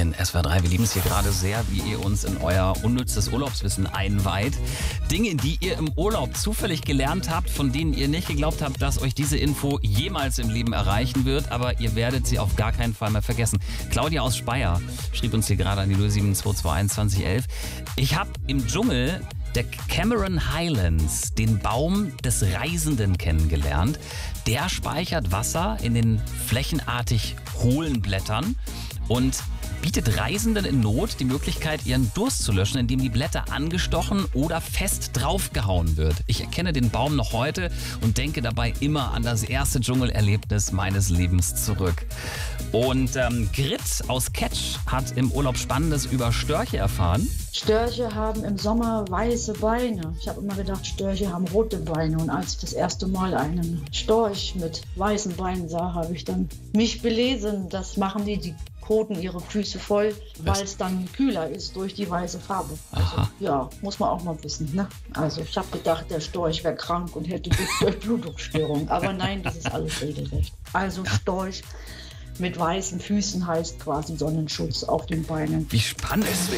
in SWR 3. Wir lieben es hier gerade sehr, wie ihr uns in euer unnützes Urlaubswissen einweiht. Dinge, die ihr im Urlaub zufällig gelernt habt, von denen ihr nicht geglaubt habt, dass euch diese Info jemals im Leben erreichen wird, aber ihr werdet sie auf gar keinen Fall mehr vergessen. Claudia aus Speyer schrieb uns hier gerade an die 07221 2011. Ich habe im Dschungel der Cameron Highlands den Baum des Reisenden kennengelernt. Der speichert Wasser in den flächenartig hohlen Blättern und bietet Reisenden in Not die Möglichkeit, ihren Durst zu löschen, indem die Blätter angestochen oder fest draufgehauen wird. Ich erkenne den Baum noch heute und denke dabei immer an das erste Dschungelerlebnis meines Lebens zurück. Und Grit aus Ketsch hat im Urlaub Spannendes über Störche erfahren. Störche haben im Sommer weiße Beine. Ich habe immer gedacht, Störche haben rote Beine. Und als ich das erste Mal einen Storch mit weißen Beinen sah, habe ich dann mich belesen. Das machen die koten ihre Füße voll, weil es dann kühler ist durch die weiße Farbe. Also, ja, muss man auch mal wissen. Ne? Also ich habe gedacht, der Storch wäre krank und hätte Blutungsstörungen. Aber nein, das ist alles regelrecht. Also Storch mit weißen Füßen heißt quasi Sonnenschutz auf den Beinen. Wie spannend.